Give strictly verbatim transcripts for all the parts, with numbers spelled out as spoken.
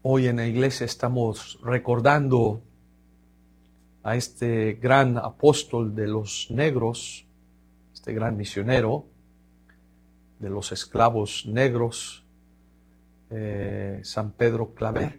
Hoy en la iglesia estamos recordando a este gran apóstol de los negros, este gran misionero de los esclavos negros, eh, San Pedro Claver.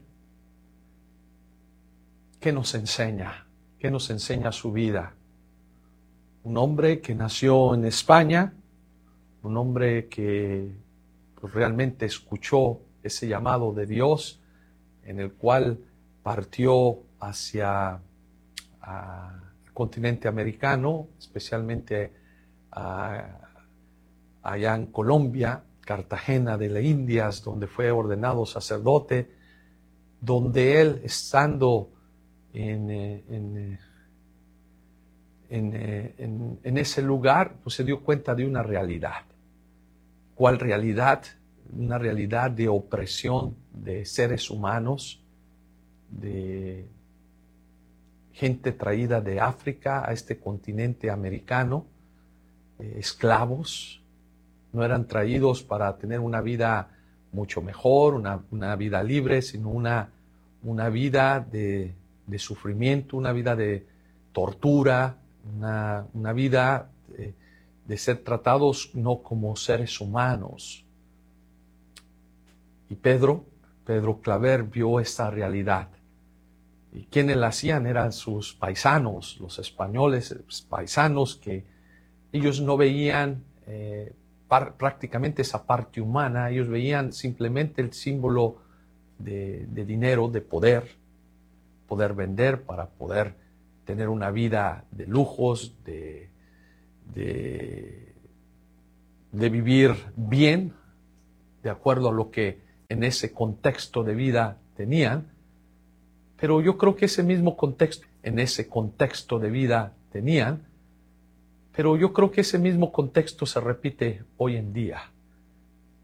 ¿Qué nos enseña? ¿Qué nos enseña su vida? Un hombre que nació en España, un hombre que pues, realmente escuchó ese llamado de Dios, en el cual partió hacia a, el continente americano, especialmente a, allá en Colombia, Cartagena de las Indias, donde fue ordenado sacerdote, donde él, estando en, en, en, en, en ese lugar, pues se dio cuenta de una realidad. ¿Cuál realidad? Una realidad de opresión de seres humanos, de gente traída de África a este continente americano, eh, esclavos, no eran traídos para tener una vida mucho mejor, una, una vida libre, sino una, una vida de, de sufrimiento, una vida de tortura, una, una vida de, de ser tratados no como seres humanos. Y Pedro, Pedro Claver vio esta realidad. Y quienes la hacían eran sus paisanos, los españoles paisanos, que ellos no veían eh, par, prácticamente esa parte humana, ellos veían simplemente el símbolo de, de dinero, de poder, poder vender para poder tener una vida de lujos, de, de, de vivir bien, de acuerdo a lo que en ese contexto de vida tenían. Pero yo creo que ese mismo contexto, en ese contexto de vida tenían, pero yo creo que ese mismo contexto se repite hoy en día.